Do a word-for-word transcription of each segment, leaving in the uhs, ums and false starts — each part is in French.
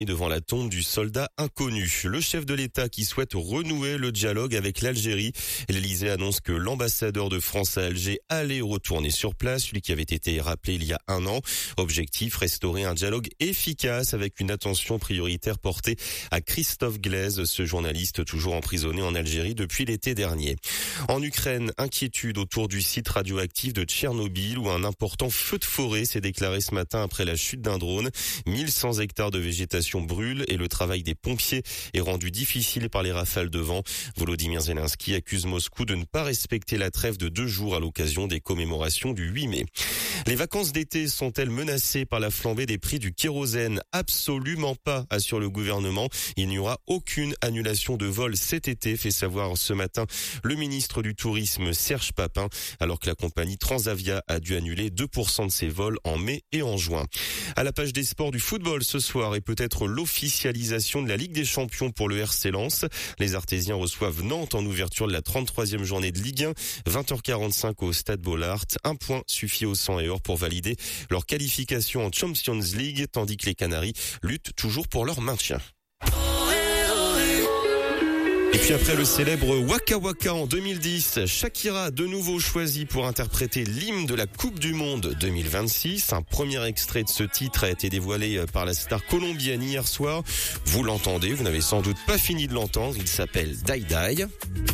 devant la tombe du soldat inconnu. Le chef de l'État qui souhaite renouer le dialogue avec l'Algérie. L'Élysée annonce que l'ambassadeur de France à Alger allait retourner sur place, celui qui avait été rappelé il y a un an. Objectif, restaurer un dialogue efficace avec une attention prioritaire portée à Christophe Glaise, ce journaliste toujours emprisonné en Algérie depuis l'été dernier. En Ukraine, inquiétude autour du site radioactif de Tchernobyl où un important feu de forêt s'est déclaré ce matin après la chute d'un drone. mille cent hectares de végétation brûle et le travail des pompiers est rendu difficile par les rafales de vent. Volodymyr Zelensky accuse Moscou de ne pas respecter la trêve de deux jours à l'occasion des commémorations du huit mai. Les vacances d'été sont-elles menacées par la flambée des prix du kérosène? Absolument pas, assure le gouvernement. Il n'y aura aucune annulation de vol cet été, fait savoir ce matin le ministre du Tourisme Serge Papin, alors que la compagnie Transavia a dû annuler deux pour cent de ses vols en mai et en juin. À la page des sports du football ce soir et peut-être l'officialisation de la Ligue des Champions pour le R C Lens. Les Artésiens reçoivent Nantes en ouverture de la trente-troisième journée de Ligue un, vingt heures quarante-cinq au Stade Bollaert. Un point suffit aux cent et or pour valider leur qualification en Champions League, tandis que les Canaries luttent toujours pour leur maintien. Et puis après le célèbre Waka Waka en deux mille dix, Shakira de nouveau choisie pour interpréter l'hymne de la Coupe du Monde deux mille vingt-six. Un premier extrait de ce titre a été dévoilé par la star colombienne hier soir. Vous l'entendez, vous n'avez sans doute pas fini de l'entendre, il s'appelle Die Die.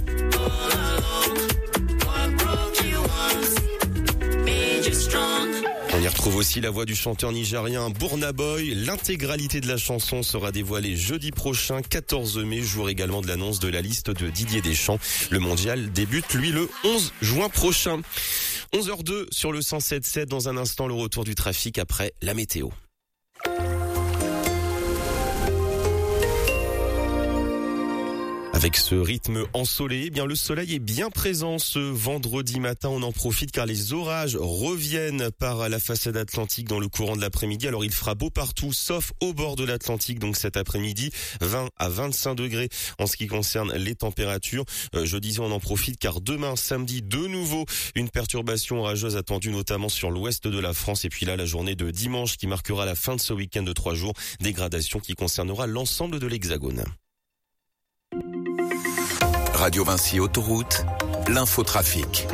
On y retrouve aussi la voix du chanteur nigérien Burna Boy. L'intégralité de la chanson sera dévoilée jeudi prochain, quatorze mai, jour également de l'annonce de la liste de Didier Deschamps. Le mondial débute, lui, le onze juin prochain. onze heures deux sur le cent sept sept. Dans un instant, le retour du trafic après la météo. Avec ce rythme ensoleillé, eh bien le soleil est bien présent ce vendredi matin. On en profite car les orages reviennent par la façade atlantique dans le courant de l'après-midi. Alors il fera beau partout, sauf au bord de l'Atlantique. Donc cet après-midi, vingt à vingt-cinq degrés en ce qui concerne les températures. Euh, je disais, on en profite car demain, samedi, de nouveau, une perturbation orageuse attendue notamment sur l'ouest de la France. Et puis là, la journée de dimanche qui marquera la fin de ce week-end de trois jours. Dégradation qui concernera l'ensemble de l'Hexagone. Radio Vinci Autoroute, l'infotrafic.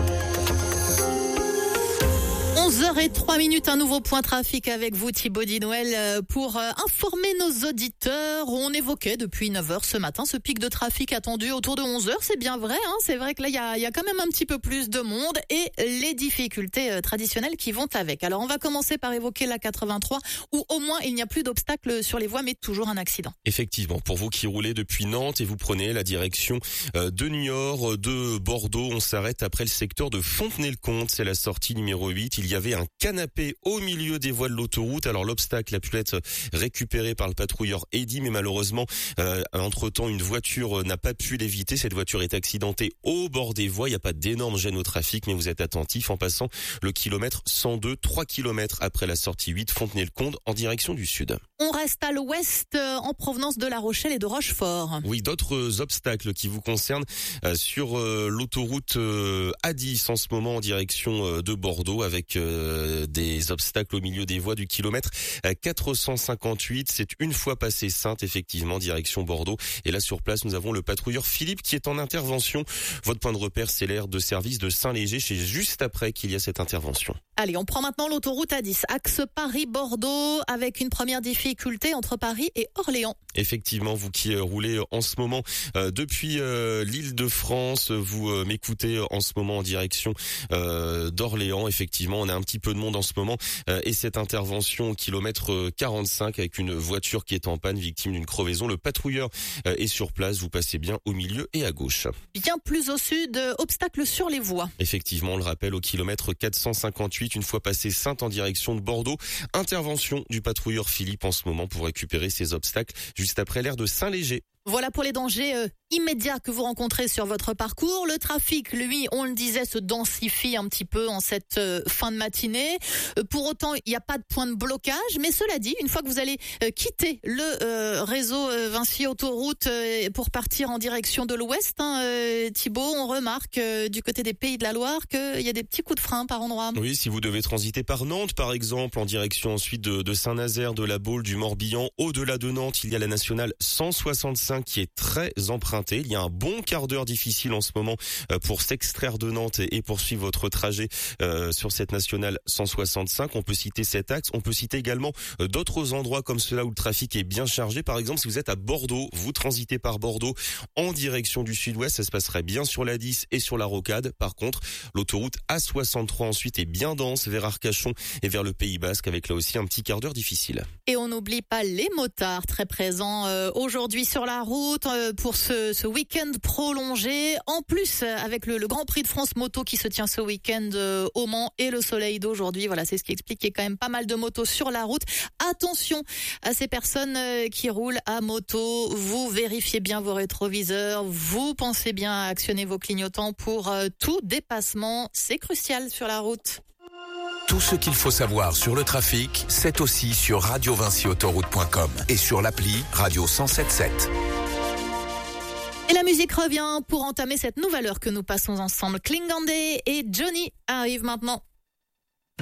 onze heures zéro trois minutes, un nouveau point trafic avec vous Thibaut Dinouel pour informer nos auditeurs. On évoquait depuis neuf heures ce matin ce pic de trafic attendu autour de onze heures. C'est bien vrai, hein, c'est vrai que là il y a, y a quand même un petit peu plus de monde et les difficultés traditionnelles qui vont avec. Alors on va commencer par évoquer la quatre-vingt-trois où au moins il n'y a plus d'obstacles sur les voies mais toujours un accident. Effectivement, pour vous qui roulez depuis Nantes et vous prenez la direction de Niort, de Bordeaux, on s'arrête après le secteur de Fontenay-le-Comte. C'est la sortie numéro huit. Il y avait un canapé au milieu des voies de l'autoroute. Alors l'obstacle a pu être récupéré par le patrouilleur Eddy, mais malheureusement, euh, entre-temps, une voiture n'a pas pu l'éviter. Cette voiture est accidentée au bord des voies. Il n'y a pas d'énorme gêne au trafic, mais vous êtes attentifs en passant le kilomètre cent deux, trois kilomètres après la sortie huit, Fontenay-le-Comte, en direction du sud. On reste à l'ouest, euh, en provenance de La Rochelle et de Rochefort. Oui, d'autres obstacles qui vous concernent euh, sur euh, l'autoroute euh, A dix en ce moment en direction euh, de Bordeaux avec euh, des obstacles au milieu des voies du kilomètre euh, quatre cent cinquante-huit. C'est une fois passé Sainte, effectivement, direction Bordeaux. Et là, sur place, nous avons le patrouilleur Philippe qui est en intervention. Votre point de repère, c'est l'aire de service de Saint-Léger. C'est juste après qu'il y a cette intervention. Allez, on prend maintenant l'autoroute A dix, axe Paris-Bordeaux, avec une première difficulté entre Paris et Orléans. Effectivement, vous qui euh, roulez en ce moment euh, depuis euh, l'Île-de-France, vous euh, m'écoutez en ce moment en direction euh, d'Orléans. Effectivement, on a un petit peu de monde en ce moment euh, et cette intervention au kilomètre quarante-cinq avec une voiture qui est en panne, victime d'une crevaison. Le patrouilleur euh, est sur place. Vous passez bien au milieu et à gauche. Bien plus au sud, obstacle sur les voies. Effectivement, on le rappelle, au kilomètre quatre cent cinquante-huit, une fois passé Sainte en direction de Bordeaux. Intervention du patrouilleur Philippe en ce moment pour récupérer ces obstacles juste après l'aire de Saint-Léger. Voilà pour les dangers euh, immédiats que vous rencontrez sur votre parcours. Le trafic, lui, on le disait, se densifie un petit peu en cette euh, fin de matinée. Euh, pour autant, il n'y a pas de point de blocage. Mais cela dit, une fois que vous allez euh, quitter le euh, réseau euh, Vinci Autoroute euh, pour partir en direction de l'ouest, hein, euh, Thibaut, on remarque euh, du côté des Pays de la Loire qu'il y a des petits coups de frein par endroit. Oui, si vous devez transiter par Nantes, par exemple, en direction ensuite de, de Saint-Nazaire, de la Baule, du Morbihan, au-delà de Nantes, il y a la nationale cent soixante-cinq qui est très empruntée. Il y a un bon quart d'heure difficile en ce moment euh, pour s'extraire de Nantes et, et poursuivre votre trajet euh, sur cette nationale cent soixante-cinq. On peut citer cet axe. On peut citer également euh, d'autres endroits comme cela où le trafic est bien chargé. Par exemple, si vous êtes à Bordeaux, vous transitez par Bordeaux en direction du sud-ouest, ça se passerait bien sur la dix et sur la Rocade. Par contre, l'autoroute A soixante-trois ensuite est bien dense vers Arcachon et vers le Pays Basque avec là aussi un petit quart d'heure difficile. Et on n'oublie pas les motards très présents euh, aujourd'hui sur la route euh, pour ce, ce week-end prolongé. En plus, avec le, le Grand Prix de France moto qui se tient ce week-end euh, au Mans et le soleil d'aujourd'hui, voilà, c'est ce qui explique qu'il y a quand même pas mal de motos sur la route. Attention à ces personnes euh, qui roulent à moto. Vous vérifiez bien vos rétroviseurs. Vous pensez bien à actionner vos clignotants pour euh, tout dépassement. C'est crucial sur la route. Tout ce qu'il faut savoir sur le trafic, c'est aussi sur radio vinci autoroute point com et sur l'appli Radio cent soixante-sept. Et la musique revient pour entamer cette nouvelle heure que nous passons ensemble. Klingande et Johnny arrivent maintenant.